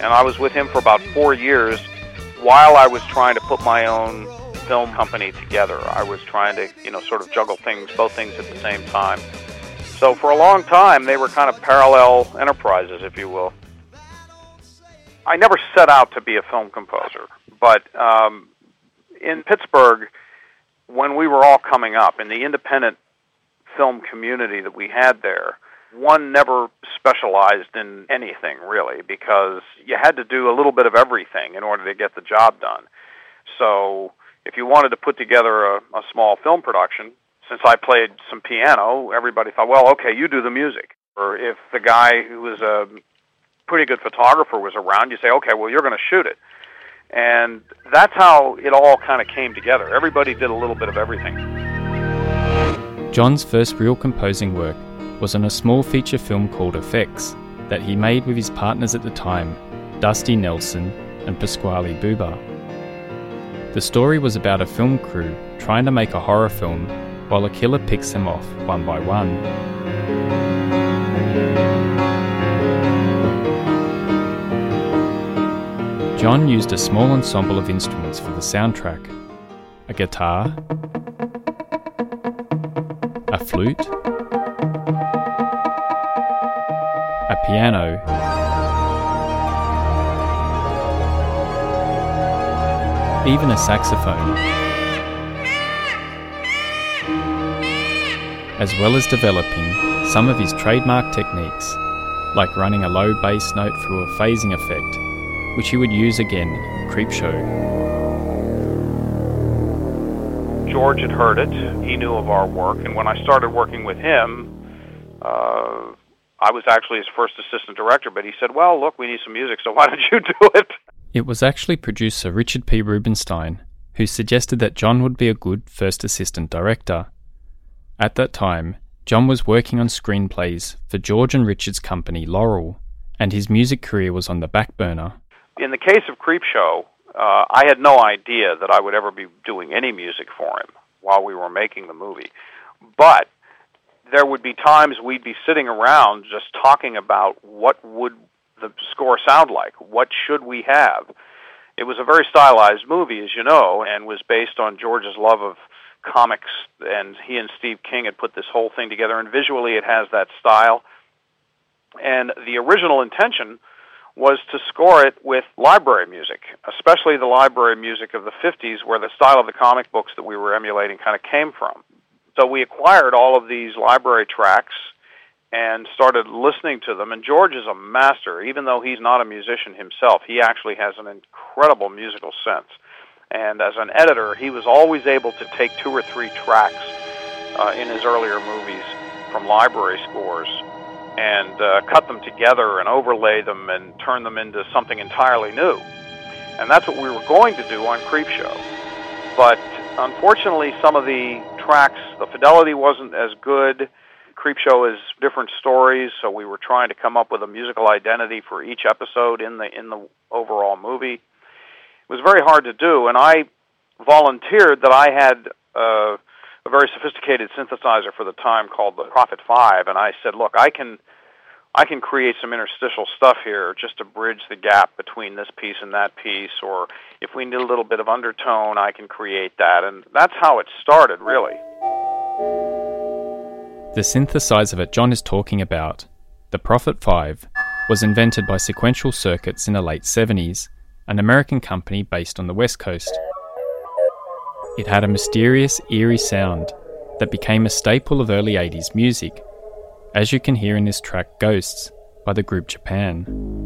And I was with him for about 4 years while I was trying to put my own film company together. I was trying to, sort of juggle both things at the same time. So for a long time, they were kind of parallel enterprises, if you will. I never set out to be a film composer, but in Pittsburgh, when we were all coming up, in the independent film community that we had there, one never specialized in anything, really, because you had to do a little bit of everything in order to get the job done. So if you wanted to put together a small film production, since I played some piano, everybody thought, well, okay, you do the music. Or if the guy who was a pretty good photographer was around, you say, okay, well, you're going to shoot it. And that's how it all kind of came together. Everybody did a little bit of everything. John's first real composing work was on a small feature film called Effects that he made with his partners at the time, Dusty Nelson and Pasquale Buba. The story was about a film crew trying to make a horror film while a killer picks them off one by one. John used a small ensemble of instruments for the soundtrack: a guitar, a flute, a piano, even a saxophone, as well as developing some of his trademark techniques, like running a low bass note through a phasing effect, which he would use again in Creepshow. George had heard it, he knew of our work, and when I started working with him, I was actually his first assistant director, but he said, well, look, we need some music, so why don't you do it? It was actually producer Richard P. Rubenstein who suggested that John would be a good first assistant director. At that time, John was working on screenplays for George and Richard's company Laurel, and his music career was on the back burner. In the case of Creepshow, I had no idea that I would ever be doing any music for him while we were making the movie. But there would be times we'd be sitting around just talking about what would the score sound like, what should we have. It was a very stylized movie, as you know, and was based on George's love of comics, and he and Steve King had put this whole thing together, and visually it has that style. And the original intention was to score it with library music, especially the library music of the 50s, where the style of the comic books that we were emulating kind of came from. So we acquired all of these library tracks and started listening to them. And George is a master. Even though he's not a musician himself, he actually has an incredible musical sense. And as an editor, he was always able to take 2 or 3 tracks in his earlier movies from library scores and cut them together and overlay them and turn them into something entirely new. And that's what we were going to do on Creepshow. But unfortunately, some of the tracks, the fidelity wasn't as good. Creepshow is different stories, so we were trying to come up with a musical identity for each episode in the overall movie. It was very hard to do, and I volunteered that I had a very sophisticated synthesizer for the time called the Prophet 5, and I said, look, I can create some interstitial stuff here just to bridge the gap between this piece and that piece, or if we need a little bit of undertone, I can create that, and that's how it started, really. The synthesizer that John is talking about, the Prophet 5, was invented by Sequential Circuits in the late 70s, an American company based on the West Coast. It had a mysterious, eerie sound that became a staple of early 80s music, as you can hear in this track Ghosts by the group Japan.